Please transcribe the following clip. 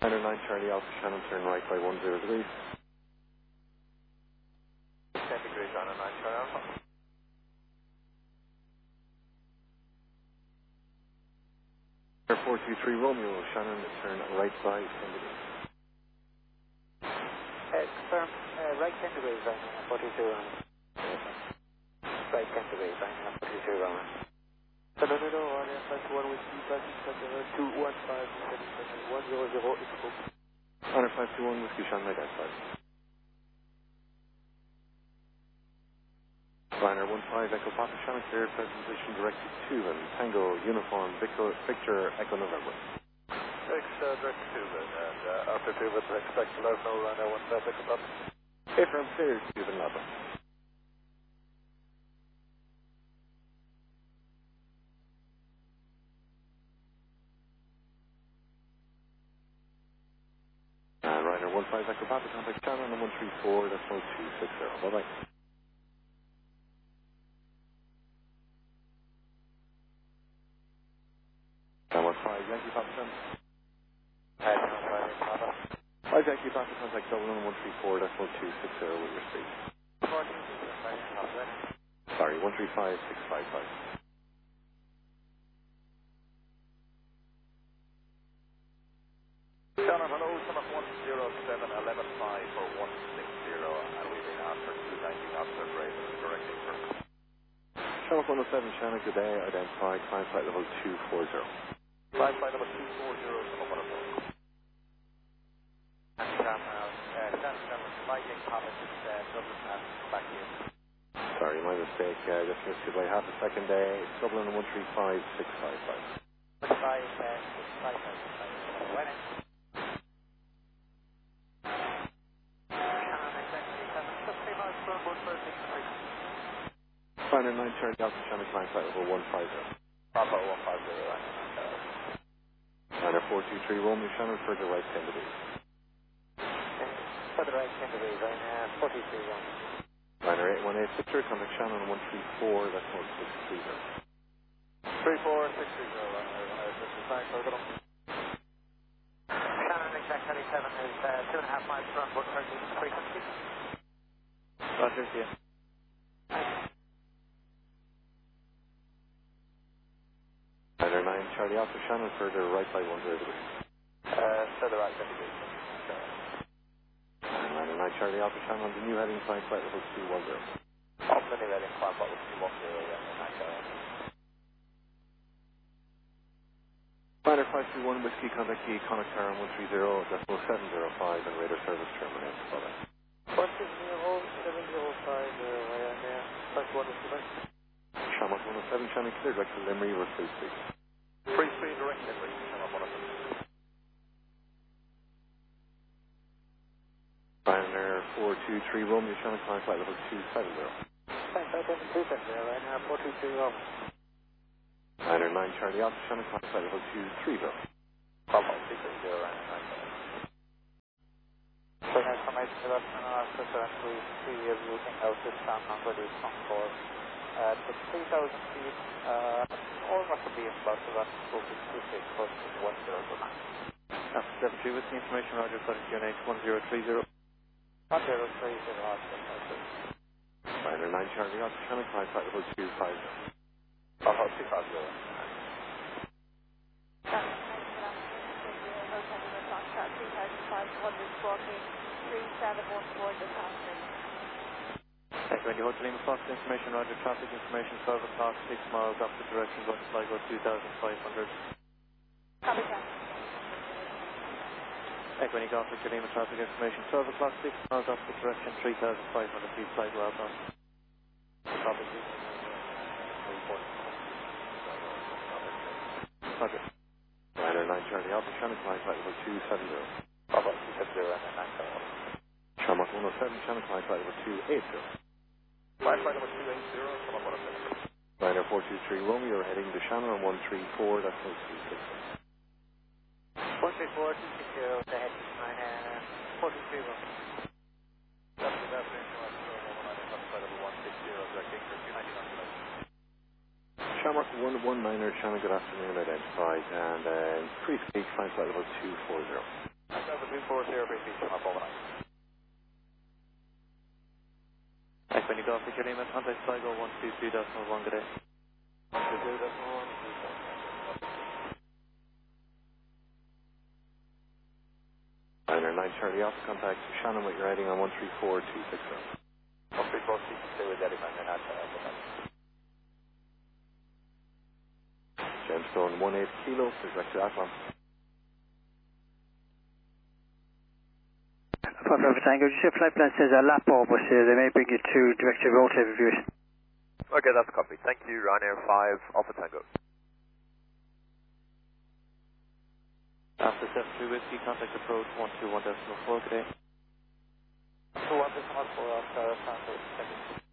Niner 9 Charlie Alpha Shannon, turn right by 10 degrees. 10 degrees, Niner 9 Charlie Alpha. Air 423 Romeo, Shannon, turn right by 10 degrees. Confirm, right 10 degrees, 42 Roman. Right 10 degrees, 42 Roman. Hello, audience, that's 1 with T, 215, 100, Echo. Niner 521 Whiskey Shannon, identified. Liner 15 Echo Papa Shannon, cleared, present position directed to and Tango Uniform Victor Echo November. Direct to Tubin, and after Tubin, expect to let us know Liner 15 Echo Papa. Affirm, cleared, Tubin Lava. Ryder 15 Echo Papa, contact Shannon on 134, that's 0260. Bye-bye. Tower 5 Yankee Papa Shannon. Hi, Papa. 5 Yankee Papa, contact Dublin on 134, that's 0260 with your speed. 14, Sorry, 135655. Shannon, hello, Summit 107, 11.5 for 160, and we've been asked for 290 Oxford Raven, directing for. Shannon 107, Shannon, good day, identified, climb flight level 240. Climb flight level 240, Summit 107. And Shannon, flying comments, Dublin, and back here. Sorry, my mistake, just missed you by half a second there. It's Dublin 135655. 25, 655, when? Final 9 Charlie Alpha Shannon, climb flight level 150. Papa 150, Liner 423 Romeo Shannon, further right 10 degrees. Further right 10 degrees, 43 Roman. Liner 818 Victor, contact Shannon on 134, that's 1630. 34630, this is fine, so little. Shannon, exact 37 is 2.5 miles from 130 frequency. Roger, see ya. Liner 9 Charlie Alpha Shannon, further right by 10 degrees. Further right 10 degrees. Liner 9 Charlie Alpha Shannon, the new heading climb flight level 210. Off the new heading, climb flight level 210, Liner 521 Whiskey, contact Key, Connacht Tower 130, decimal 705, and radar service terminates. Bye-bye. 160, 705, I am there. First one is the Shamrock 107, Shannon, cleared, direct to Limerick, or free speed. free speed direct Limerick, Shamrock 107. Liner 423 Romeo Shannon, climb flight level 270. Thanks, I think 270, right now, 423 Roman. Liner 9 Charlie Alpha Shannon, climb flight level 230. Papa 230, right now. So now information to us on our sister and we are using out this sound number, this phone call. It's 3,000 feet, almost a beam about the run, so we take close to 10 per man. After 73 with the information, Roger, setting QNH 1030. 1030, Oscar. Liner 9 Charlie Alpha Shannon, climb flight level 250. Papa 250. Echo India Hotel Lima Fox, information, Roger, traffic information, 12 o'clock, 6 miles opposite direction, going to flight go 2,500. Copy that. Echo India Golf Victor Lima, traffic information, 12 o'clock, 6 miles opposite direction, 3,500 feet, flight well done. Copy. Roger. Liner 9 Charlie Alpha Shannon, climb flight level 270. Papa 270 and 970. Shamrock 107, Shannon, climb flight level 280. Climb flight number 280, Shamrock 107. Liner 423 Romeo, you're heading to Shannon on 134, that's 0260. 134, 260, the head, 423 Roman. That's the best range for us, flight number 160, directing for 290 knots. Shamrock 119er, Shannon, good afternoon, identified, and free speed, climb flight level 240. 340 beach, up overnight. When you go off the Lima, contact Sligo 122.1, good day. 122.1. Liner 9 Charlie off, contact Shannon with your heading on 134260. 134260 with Eddie, Liner 9 Charlie. Gemstone 18 kilo, direct to Athlon. Papa Tango, just your flight plan says a lap off, but they may bring you to direct to rotor reviews. Okay, that's copy. Thank you, Ryanair 5, Alpha Tango. After 73 Whiskey, contact approach 121.4, good day. 21.4 Alpha Tango.